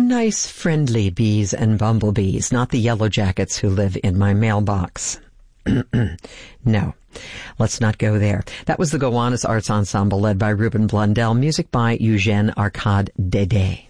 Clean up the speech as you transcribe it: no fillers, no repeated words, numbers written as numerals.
nice, friendly bees and bumblebees, not the yellow jackets who live in my mailbox. No, let's not go there. That was the Gowanus Arts Ensemble led by Ruben Blundell, music by Eugène Arcade Dédé.